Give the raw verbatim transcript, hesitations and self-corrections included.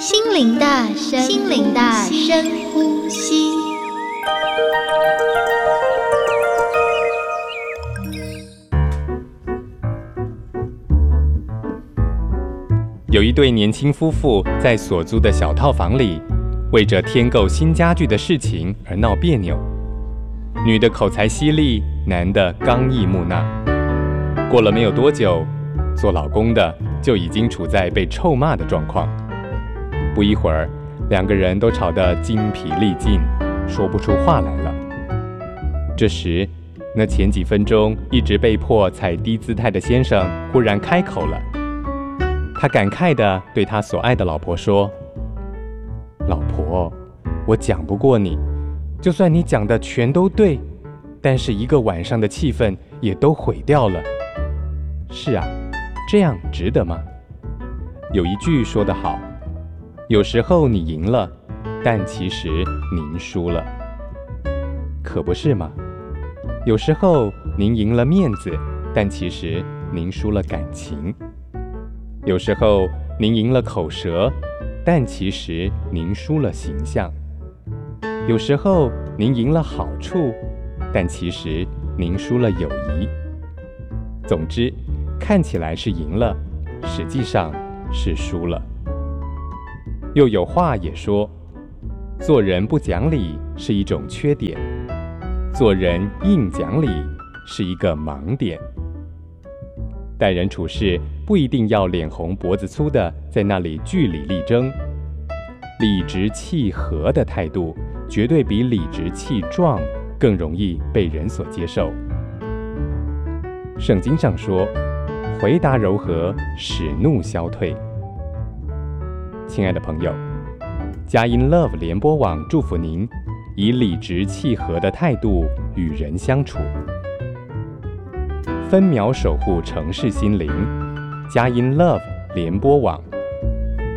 心灵的深心灵的深呼吸。 有一对年轻夫妇在所租的小套房里，为着添购新家具的事情而闹别扭。女的口才犀利，男的刚毅木讷。过了没有多久，做老公的就已经处在被臭骂的状况。不一会儿，两个人都吵得精疲力尽，说不出话来了。这时，那前几分钟一直被迫踩低姿态的先生忽然开口了。他感慨地对他所爱的老婆说：“老婆，我讲不过你，就算你讲的全都对，但是一个晚上的气氛也都毁掉了。是啊，这样值得吗？有一句说得好，有时候你赢了，但其实您输了，可不是吗？有时候您赢了面子，但其实您输了感情。有时候您赢了口舌，但其实您输了形象。有时候您赢了好处，但其实您输了友谊。总之，看起来是赢了，实际上是输了。又有话也说，做人不讲理是一种缺点，做人硬讲理是一个盲点。待人处事不一定要脸红脖子粗的在那里据理力争，理直气和的态度绝对比理直气壮更容易被人所接受。圣经上说，回答柔和，使怒消退。亲爱的朋友，佳音 Love 联播网祝福您以理直气和的态度与人相处，分秒守护城市心灵。佳音 Love 联播网。